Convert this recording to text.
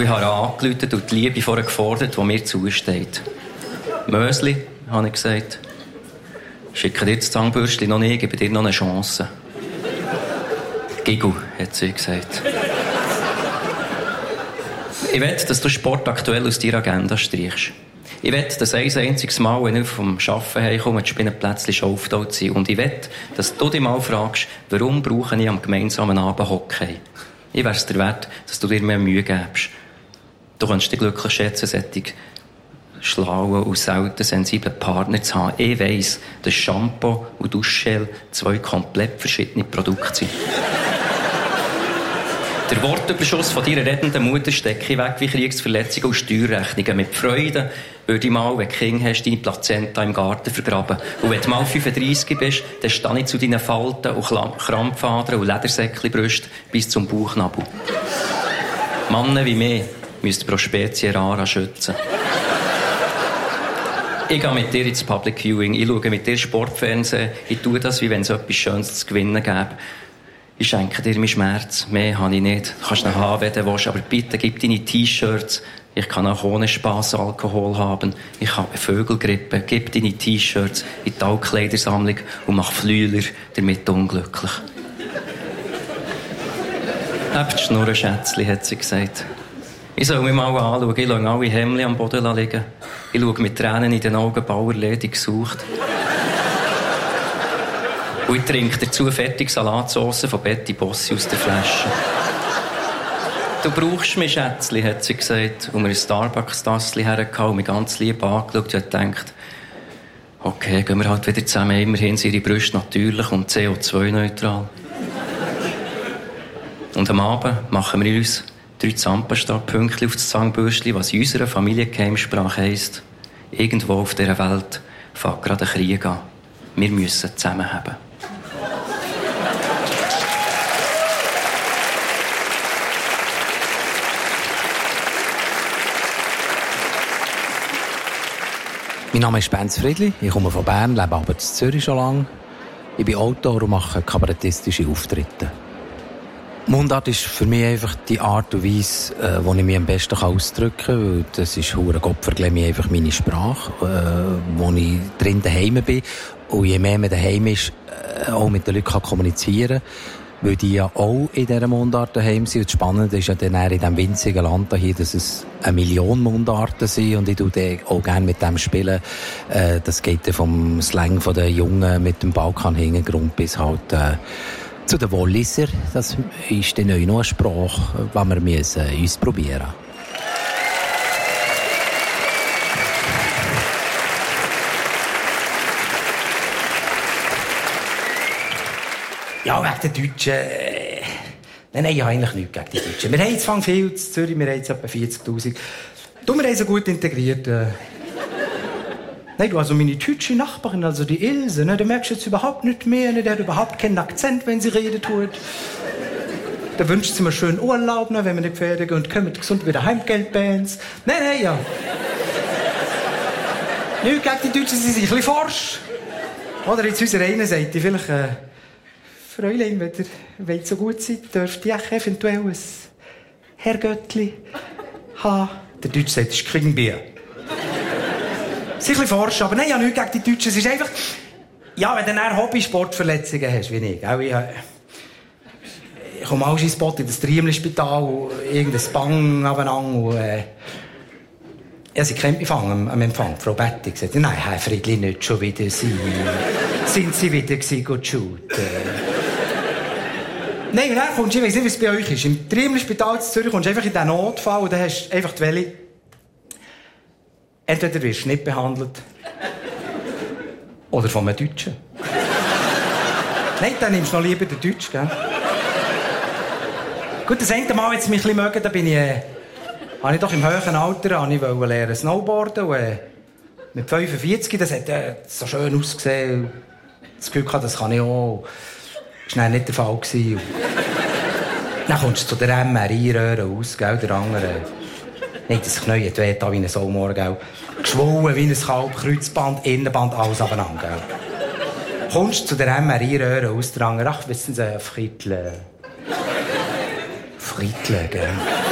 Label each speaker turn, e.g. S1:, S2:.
S1: Und ich habe angerufen und die Liebe vorher gefordert, die mir zusteht. Mösli, habe ich gesagt. Schicke dir das Zahnbürstchen noch nicht, gebe dir noch eine Chance. Gigu, hat sie gesagt. Ich will, dass du Sport aktuell aus deiner Agenda streichst. Ich will, dass ein einziges Mal, wenn ich vom Arbeiten heimkomme, die Spinnenplätzchen schon aufgetaucht sind. Und ich will, dass du dich mal fragst, warum brauche ich am gemeinsamen Abend Hockey? Ich wäre es dir wert, dass du dir mehr Mühe gibst. Du kannst dich glücklich schätzen, solche schlauen und selten sensiblen Partner zu haben. Ich weiss, dass Shampoo und Duschgel 2 komplett verschiedene Produkte sind. Der Wortüberschuss von deiner redenden Mutter stecke ich weg wie Kriegsverletzungen und Steuerrechnungen. Mit Freude würde ich mal, wenn du Kinder hast, deine Plazenta im Garten vergraben. Und wenn du mal 35 bist, dann stehe ich zu deinen Falten und Krampfadern und Ledersäckchenbrüsten bis zum Bauchnabel. Männer wie mich müssen pro Spezie rara schützen. Ich gehe mit dir ins Public Viewing, ich schaue mit dir Sportfernsehen, ich tue das, wie wenn es etwas Schönes zu gewinnen gäbe. Ich schenke dir meinen Schmerz, mehr habe ich nicht. Du kannst ihn haben, wenn du willst, aber bitte gib deine T-Shirts. Ich kann auch ohne Spass Alkohol haben. Ich habe Vögelgrippe. Gib deine T-Shirts in die Altkleidersammlung und mach Flüeler damit unglücklich. Habt die Schnurren, Schätzli, hat sie gesagt. Ich soll mich mal anschauen. Ich lasse alle Hemden am Boden liegen. Ich schaue mit Tränen in den Augen Bauerledig gesucht. Und ich trinke dazu fertig Salatsauce von Betty Bossi aus der Flasche. Du brauchst mich, Schätzli, hat sie gesagt. Und mir ein Starbucks-Tassli hergehauen und mich ganz lieb angeschaut und gedacht, okay, gehen wir halt wieder zusammen. Immerhin sind ihre Brüste natürlich und CO2-neutral. Und am Abend machen wir uns 3 Zahnpasta-Pünktchen auf das Zahnbürstchen, was in unserer Familiengeheimsprache heisst, irgendwo auf dieser Welt fängt gerade ein Krieg an. Wir müssen zusammenhalten.
S2: Mein Name ist Benz Friedli, ich komme von Bern, lebe aber in Zürich schon lange. Ich bin Autor und mache kabarettistische Auftritte. Mundart ist für mich einfach die Art und Weise, wo ich mich am besten ausdrücken kann, weil das ist Gottverdammt einfach meine Sprache, wo ich drin daheim bin. Und je mehr man daheim ist, auch mit den Leuten kommunizieren kann, weil die ja auch in dieser Mundart daheim sind. Und das Spannende ist ja dann in diesem winzigen Land hier, dass es 1 Million Mundarten sind. Und ich tue dann auch gerne mit dem spielen. Das geht dann vom Slang von den Jungen mit dem Balkan-Hintergrund bis halt zu den Walliser. Das ist dann auch noch eine Sprache, die wir uns probieren müssen.
S3: Ja, wegen den Deutschen. Nein, ich habe eigentlich nichts gegen die Deutschen. Wir haben jetzt viel in Zürich, wir haben jetzt etwa 40'000. Wir haben sie gut integriert. Nein, du, also meine deutsche Nachbarin, also die Ilse, ne, da merkst du jetzt überhaupt nicht mehr, ne, die hat überhaupt keinen Akzent, wenn sie redet tut. Da wünscht sie mir schönen Urlaub, ne, wenn wir nicht fertig und kommen gesund wieder Heimgeldbands. Nein, ja. Nicht gegen die Deutschen, sie sind ein bisschen forsch. Oder jetzt unsere eine Seite, vielleicht, Fräulein, wenn ihr wollt so gut seid, dürft ihr auch eventuell ein Herrgöttli haben. Der Deutsche sagt, das kriegen wir. Sie sind ein bisschen forsch, aber nein, ja, nichts gegen die Deutschen. Es ist einfach, ja, wenn du dann Hobbysportverletzungen hast, wie ich. Ich komme auch ins Spot in das Triemli-Spital, irgendein Bang aufeinander. Ja, sie kennt mich am Empfang, Frau Betty, gesagt, nein, Herr Friedli, nicht schon wieder Sie. Sind Sie wieder gut shooten? Nein, und dann kommst du, ich weiss nicht, wie es bei euch ist. Im Triemli-Spital in Zürich kommst du einfach in diesen Notfall und dann hast du einfach die Welle. Entweder wirst du nicht behandelt oder von einem Deutschen. Nein, dann nimmst du noch lieber den Deutschen, gell? Gut, das eine Mal, jetzt mich ein bisschen mögen, da bin ich, habe ich doch im höheren Alter lernen Snowboarden. Und, mit 45, das hat so schön ausgesehen. Das Gefühl hatte, das kann ich auch. Das war nicht der Fall. Dann kommst du zu der MRI-Röhre aus, gell, der andere. Nicht, das Knie hat weh, wie ein Saumor, gell. Geschwollen wie ein Kalb, Kreuzband, Innenband, alles abeinander, gell. Kommst du zu der MRI-Röhre aus, der andere, ach, wissen Sie, Friedle, gell.